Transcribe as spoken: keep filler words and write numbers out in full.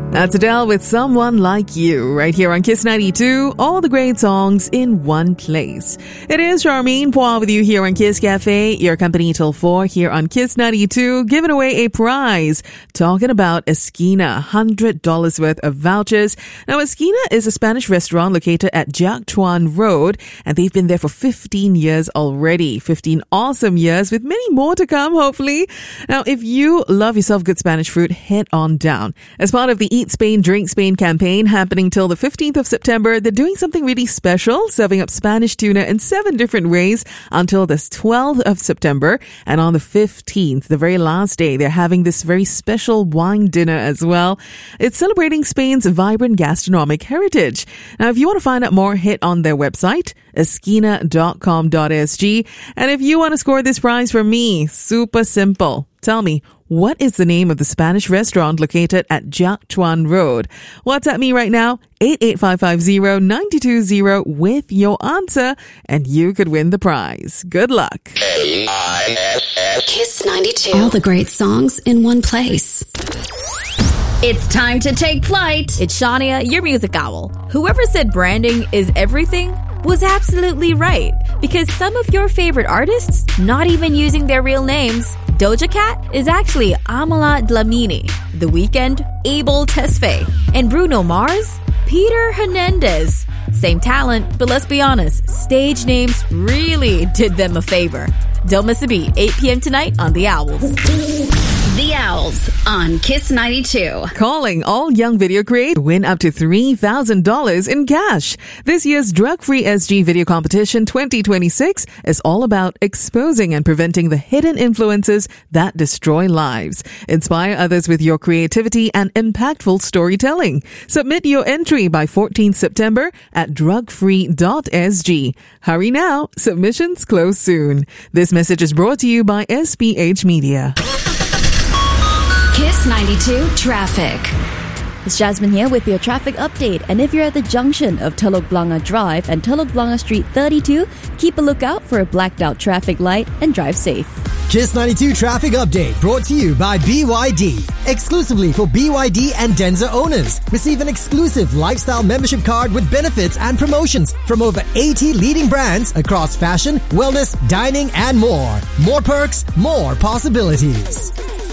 That's Adele with Someone Like You, right here on Kiss ninety-two. All the great songs in one place. It is Charmaine Poir with you here on Kiss Cafe, your company till four here on Kiss ninety-two, giving away a prize. Talking about Esquina, one hundred dollars worth of vouchers. Now, Esquina is a Spanish restaurant located at Jiak Chuan Road, and they've been there for fifteen years already. fifteen awesome years with many more to come, hopefully. Now, if you love yourself good Spanish food, head on down. As part of the Eat Spain, Drink Spain campaign happening till the fifteenth of September, they're doing something really special, serving up Spanish tuna in seven different ways until the twelfth of September. And on the fifteenth, the very last day, they're having this very special wine dinner as well. It's celebrating Spain's vibrant gastronomic heritage. Now, if you want to find out more, hit on their website, esquina dot com dot s g. And if you want to score this prize from me, super simple. Tell me, what is the name of the Spanish restaurant located at Jiak Chuan Road? WhatsApp me right now, eight eight five five zero nine two zero with your answer, and you could win the prize. Good luck. Kiss ninety-two. All the great songs in one place. It's time to take flight. It's Shania, your music owl. Whoever said branding is everything was absolutely right, because some of your favorite artists not even using their real names. Doja Cat is actually Amala Dlamini, The Weeknd, Abel Tesfaye, and Bruno Mars, Peter Hernandez. Same talent, but let's be honest, stage names really did them a favor. Don't miss a beat, eight p.m. tonight on The Owls. The Owls on Kiss ninety-two. Calling all young video creators win up to three thousand dollars in cash. This year's Drug Free S G Video Competition twenty twenty-six is all about exposing and preventing the hidden influences that destroy lives. Inspire others with your creativity and impactful storytelling. Submit your entry by fourteenth September at drug free dot s g. Hurry now. Submissions close soon. This message is brought to you by S P H Media. Kiss ninety-two Traffic. It's Jasmine here with your traffic update. And if you're at the junction of Telok Blangah Drive and Telok Blangah Street thirty-two, keep a lookout for a blacked out traffic light and drive safe. Kiss ninety-two Traffic Update brought to you by B Y D. Exclusively for B Y D and Denza owners. Receive an exclusive lifestyle membership card with benefits and promotions from over eighty leading brands across fashion, wellness, dining, and more. More perks, more possibilities.